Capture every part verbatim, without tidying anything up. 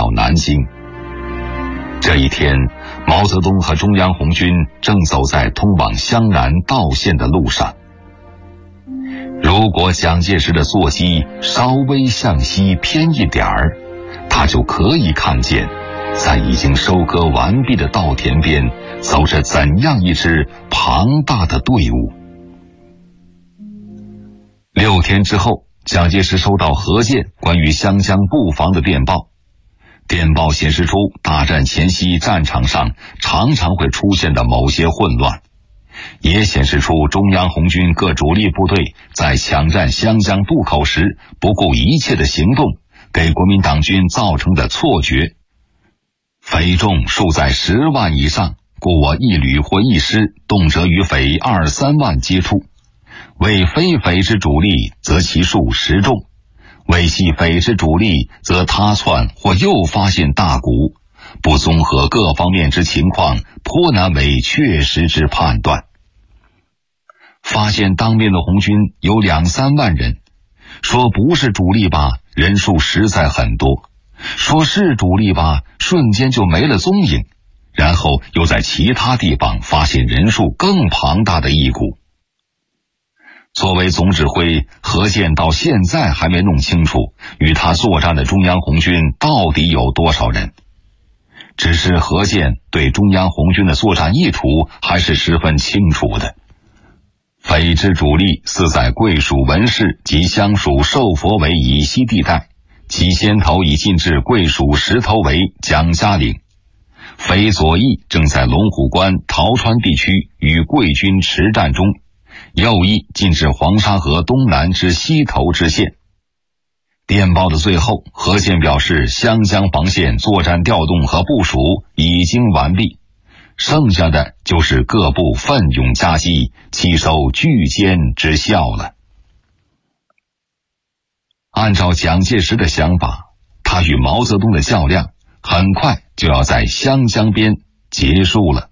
到南京。这一天，毛泽东和中央红军正走在通往湘南道县的路上。如果蒋介石的座机稍微向西偏一点儿，他就可以看见在已经收割完毕的稻田边走着怎样一支庞大的队伍。六天之后，蒋介石收到何键关于湘江布防的电报。电报显示出大战前夕战场上常常会出现的某些混乱，也显示出中央红军各主力部队在抢占湘江渡口时不顾一切的行动给国民党军造成的错觉。匪众数在十万以上，故我一旅或一师动辄与匪二三万接触，为非匪之主力则其数十众，为系匪之主力则他窜或又发现大股，不综合各方面之情况，颇难为确实之判断。发现当面的红军有两三万人，说不是主力吧，人数实在很多；说是主力吧，瞬间就没了踪影，然后又在其他地方发现人数更庞大的一股。作为总指挥，何键到现在还没弄清楚与他作战的中央红军到底有多少人。只是何键对中央红军的作战意图还是十分清楚的。匪之主力似在贵属文氏及相属寿佛围以西地带，其先头已进至贵属石头围、蒋家岭。匪左翼正在龙虎关、桃川地区与贵军持战中，右翼进至黄沙河东南之西头之线。电报的最后，何键表示湘江防线作战调动和部署已经完毕，剩下的就是各部奋勇夹击，弃收巨歼之效了。按照蒋介石的想法，他与毛泽东的较量很快就要在湘江边结束了。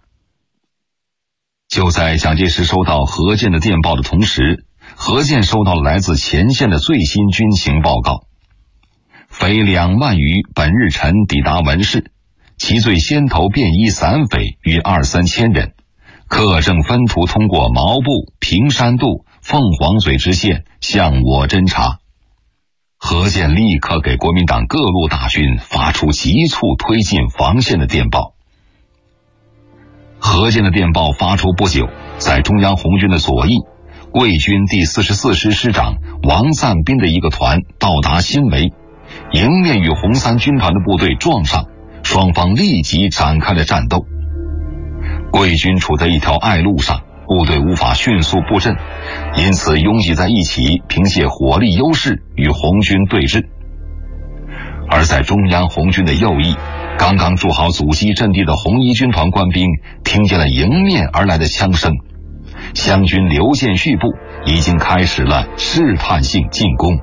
就在蒋介石收到何键的电报的同时，何键收到了来自前线的最新军情报告。匪两万余本日晨抵达文氏，其最先头便衣散匪逾二三千人，克正分途通过毛部、平山渡、凤凰嘴之线向我侦察。何键立刻给国民党各路大军发出急促推进防线的电报。何键的电报发出不久，在中央红军的左翼，贵军第四十四师师长王赞斌的一个团到达新围，迎面与红三军团的部队撞上，双方立即展开了战斗。贵军处在一条隘路上，部队无法迅速布阵，因此拥挤在一起，凭借火力优势与红军对峙。而在中央红军的右翼，刚刚筑好阻击阵地的红一军团官兵听见了迎面而来的枪声，湘军刘建续部已经开始了试探性进攻。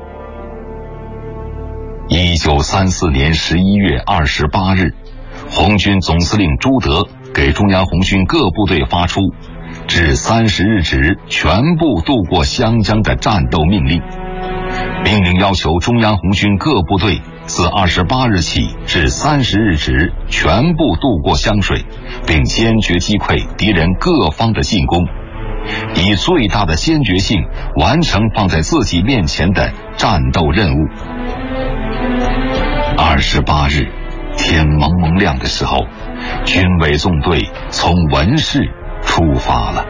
一九三四年十一月二十八日，红军总司令朱德给中央红军各部队发出至三十日止全部渡过湘江的战斗命令，命令要求中央红军各部队自二十八日起至三十日止全部渡过湘水，并坚决击溃敌人各方的进攻，以最大的坚决性完成放在自己面前的战斗任务。二十八日天蒙蒙亮的时候，军委纵队从文氏出发了。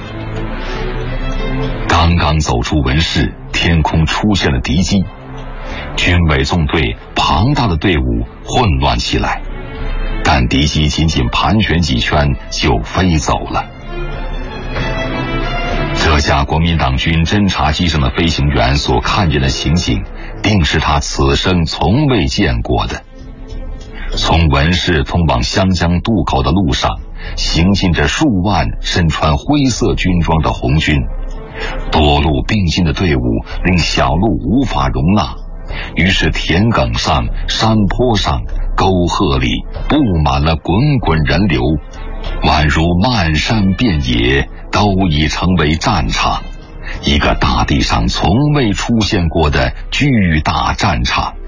刚刚走出文氏，天空出现了敌机，军委纵队庞大的队伍混乱起来，但敌机仅仅盘旋几圈就飞走了。这架国民党军侦察机上的飞行员所看见的情景，定是他此生从未见过的。从文氏通往湘江渡口的路上，行进着数万身穿灰色军装的红军，多路并进的队伍令小路无法容纳，于是田埂上、山坡上、沟壑里布满了滚滚人流，宛如漫山遍野都已成为战场，一个大地上从未出现过的巨大战场。